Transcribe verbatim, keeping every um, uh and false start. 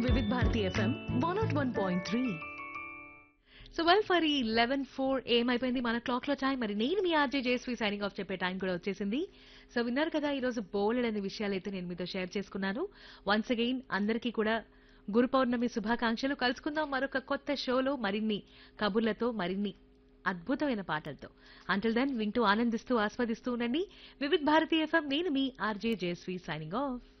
Vividh Bharati FM one not one point three. So well for ఈ eleven four ఏమైపోయింది మన clock లో టైం. మరి నేను మీ ఆర్జే జేస్వి సైనింగ్ ఆఫ్ చెప్పే టైం కూడా వచ్చేసింది. సో విన్నారు కదా ఈ రోజు బోల్డ్ అనే విషయాలు అయితే నేను మీతో షేర్ చేసుకున్నాను. వన్స్ అగైన్ అందరికీ కూడా గురు పౌర్ణమి శుభాకాంక్షలు. కలుసుకుందాం మరొక కొత్త షోలో మరిన్ని కబుర్లతో, మరిన్ని అద్భుతమైన పాటలతో. అంటిల్ దెన్ వింటూ ఆనందిస్తూ ఆస్వాదిస్తూ ఉండండి వివిధ్ భారతి ఎఫ్ఎం. నేను మీ ఆర్జే జేస్వి సైనింగ్ ఆఫ్.